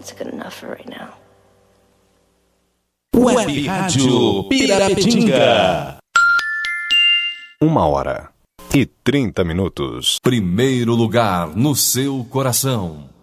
It's good enough for right now. Web Rádio Pirapetinga. 1h30. Primeiro lugar no seu coração.